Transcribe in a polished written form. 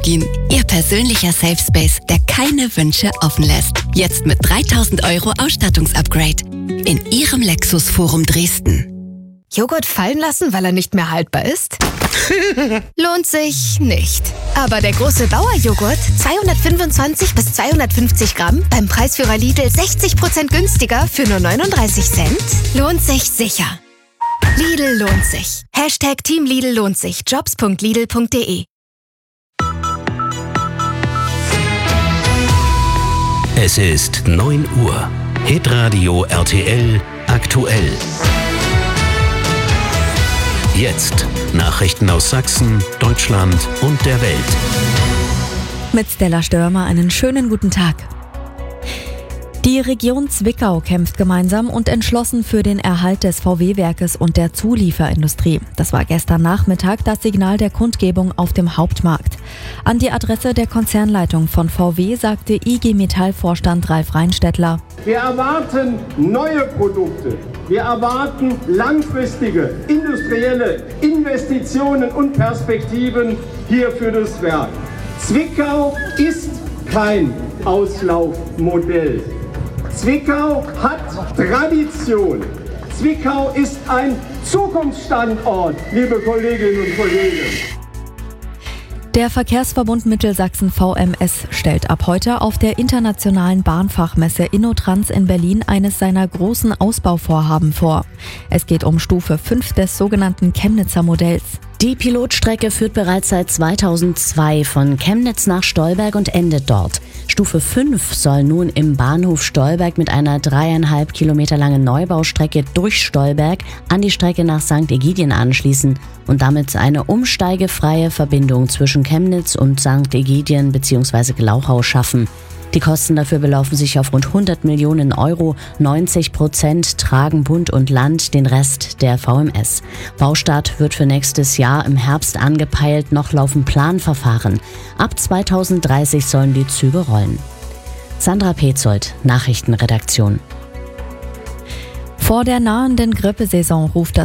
Ihr persönlicher Safe Space, der keine Wünsche offen lässt. Jetzt mit 3.000 € Ausstattungsupgrade. In Ihrem Lexus Forum Dresden. Joghurt fallen lassen, weil er nicht mehr haltbar ist? Lohnt sich nicht. Aber der große Bauer-Joghurt, 225 bis 250 Gramm, beim Preisführer Lidl 60% günstiger für nur 39 Cent, lohnt sich sicher. Lidl lohnt sich. #Team Lidl lohnt sich. Jobs.lidl.de. Es ist 9 Uhr. Hitradio RTL aktuell. Jetzt Nachrichten aus Sachsen, Deutschland und der Welt. Mit Stella Störmer einen schönen guten Tag. Die Region Zwickau kämpft gemeinsam und entschlossen für den Erhalt des VW-Werkes und der Zulieferindustrie. Das war gestern Nachmittag das Signal der Kundgebung auf dem Hauptmarkt. An die Adresse der Konzernleitung von VW sagte IG Metall-Vorstand Ralf Reinstettler: Wir erwarten neue Produkte. Wir erwarten langfristige industrielle Investitionen und Perspektiven hier für das Werk. Zwickau ist kein Auslaufmodell. Zwickau hat Tradition. Zwickau ist ein Zukunftsstandort, liebe Kolleginnen und Kollegen. Der Verkehrsverbund Mittelsachsen VMS stellt ab heute auf der internationalen Bahnfachmesse InnoTrans in Berlin eines seiner großen Ausbauvorhaben vor. Es geht um Stufe 5 des sogenannten Chemnitzer Modells. Die Pilotstrecke führt bereits seit 2002 von Chemnitz nach Stolberg und endet dort. Stufe 5 soll nun im Bahnhof Stolberg mit einer 3,5 Kilometer langen Neubaustrecke durch Stolberg an die Strecke nach St. Egidien anschließen und damit eine umsteigefreie Verbindung zwischen Chemnitz und St. Egidien bzw. Glauchau schaffen. Die Kosten dafür belaufen sich auf rund 100 Millionen €. 90% tragen Bund und Land, den Rest der VMS. Baustart wird für nächstes Jahr im Herbst angepeilt, noch laufen Planverfahren. Ab 2030 sollen die Züge rollen. Sandra Petzold, Nachrichtenredaktion. Vor der nahenden Grippesaison ruft das